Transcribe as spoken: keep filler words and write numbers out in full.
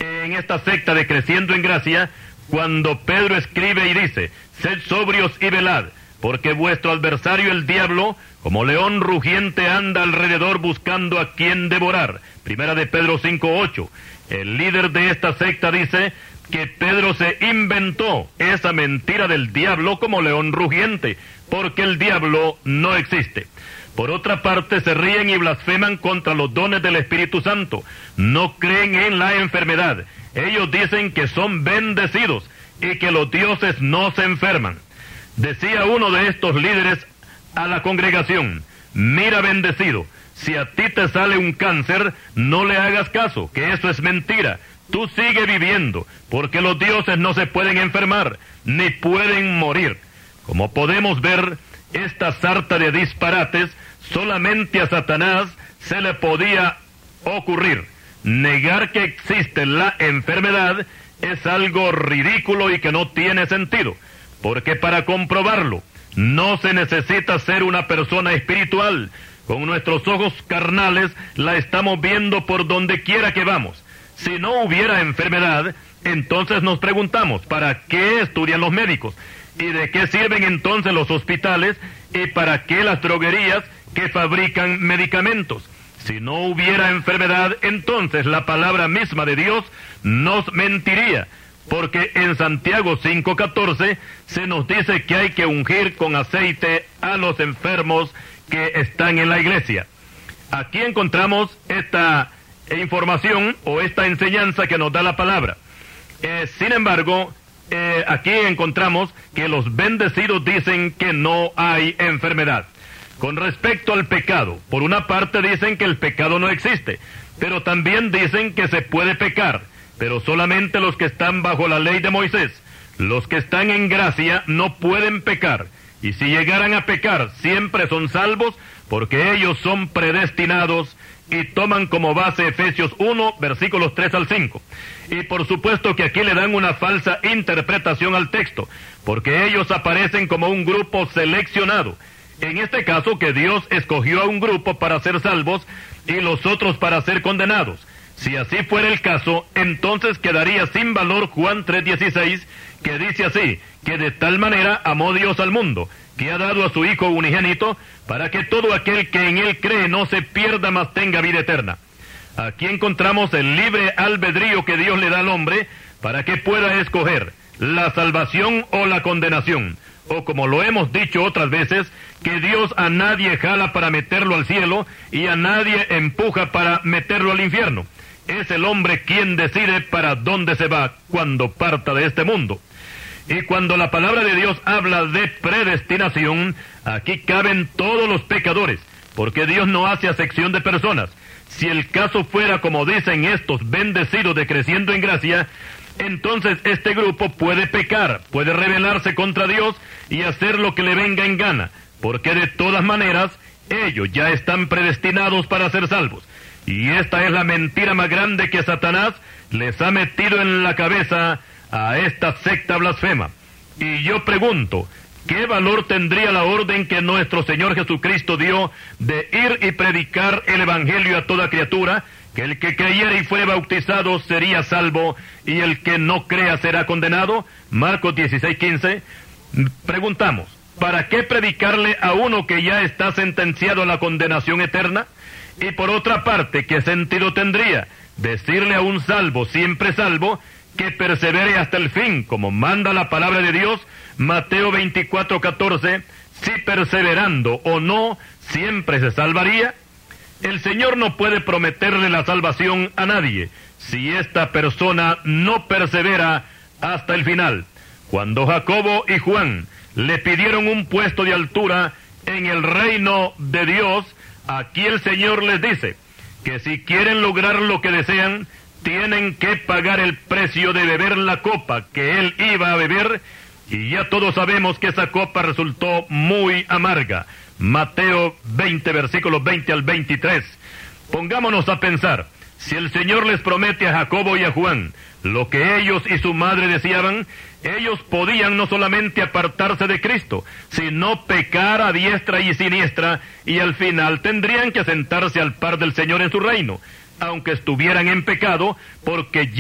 en esta secta de Creciendo en Gracia, cuando Pedro escribe y dice: sed sobrios y velad, porque vuestro adversario el diablo, como león rugiente, anda alrededor buscando a quien devorar. Primera de Pedro cinco ocho. El líder de esta secta dice que Pedro se inventó esa mentira del diablo como león rugiente, porque el diablo no existe. Por otra parte, se ríen y blasfeman contra los dones del Espíritu Santo. No creen en la enfermedad. Ellos dicen que son bendecidos y que los dioses no se enferman. Decía uno de estos líderes a la congregación: mira, bendecido, si a ti te sale un cáncer, no le hagas caso, que eso es mentira. Tú sigue viviendo, porque los dioses no se pueden enfermar, ni pueden morir. Como podemos ver, esta sarta de disparates solamente a Satanás se le podía ocurrir. Negar que existe la enfermedad es algo ridículo y que no tiene sentido, porque para comprobarlo no se necesita ser una persona espiritual. Con nuestros ojos carnales la estamos viendo por donde quiera que vamos. Si no hubiera enfermedad, entonces nos preguntamos, ¿para qué estudian los médicos? ¿Y de qué sirven entonces los hospitales? ¿Y para qué las droguerías que fabrican medicamentos? Si no hubiera enfermedad, entonces la palabra misma de Dios nos mentiría, porque en Santiago cinco catorce se nos dice que hay que ungir con aceite a los enfermos que están en la iglesia. Aquí encontramos esta información o esta enseñanza que nos da la palabra. Eh, sin embargo, eh, aquí encontramos que los bendecidos dicen que no hay enfermedad. Con respecto al pecado, por una parte dicen que el pecado no existe, pero también dicen que se puede pecar, pero solamente los que están bajo la ley de Moisés. Los que están en gracia no pueden pecar, y si llegaran a pecar, siempre son salvos, porque ellos son predestinados, y toman como base Efesios uno, versículos tres al cinco. Y por supuesto que aquí le dan una falsa interpretación al texto, porque ellos aparecen como un grupo seleccionado. En este caso, que Dios escogió a un grupo para ser salvos y los otros para ser condenados. Si así fuera el caso, entonces quedaría sin valor Juan tres dieciséis, que dice así: que de tal manera amó Dios al mundo, que ha dado a su Hijo unigénito, para que todo aquel que en Él cree no se pierda, mas tenga vida eterna. Aquí encontramos el libre albedrío que Dios le da al hombre para que pueda escoger la salvación o la condenación. O como lo hemos dicho otras veces, que Dios a nadie jala para meterlo al cielo y a nadie empuja para meterlo al infierno. Es el hombre quien decide para dónde se va cuando parta de este mundo. Y cuando la palabra de Dios habla de predestinación, aquí caben todos los pecadores, porque Dios no hace acepción de personas. Si el caso fuera como dicen estos bendecidos de Creciendo en Gracia, entonces este grupo puede pecar, puede rebelarse contra Dios y hacer lo que le venga en gana, porque de todas maneras ellos ya están predestinados para ser salvos. Y esta es la mentira más grande que Satanás les ha metido en la cabeza a esta secta blasfema. Y yo pregunto, ¿qué valor tendría la orden que nuestro Señor Jesucristo dio de ir y predicar el Evangelio a toda criatura? Que el que creyera y fuere bautizado sería salvo, y el que no crea será condenado. Marcos dieciséis quince. Preguntamos, ¿para qué predicarle a uno que ya está sentenciado a la condenación eterna? Y por otra parte, ¿qué sentido tendría decirle a un salvo, siempre salvo, que persevere hasta el fin, como manda la palabra de Dios, Mateo veinticuatro catorce, si perseverando o no, siempre se salvaría? El Señor no puede prometerle la salvación a nadie si esta persona no persevera hasta el final. Cuando Jacobo y Juan le pidieron un puesto de altura en el reino de Dios, aquí el Señor les dice que si quieren lograr lo que desean, tienen que pagar el precio de beber la copa que él iba a beber, y ya todos sabemos que esa copa resultó muy amarga. Mateo veinte, versículos veinte al veintitrés. Pongámonos a pensar, si el Señor les promete a Jacobo y a Juan lo que ellos y su madre deseaban, ellos podían no solamente apartarse de Cristo, sino pecar a diestra y siniestra, y al final tendrían que sentarse al par del Señor en su reino, aunque estuvieran en pecado, porque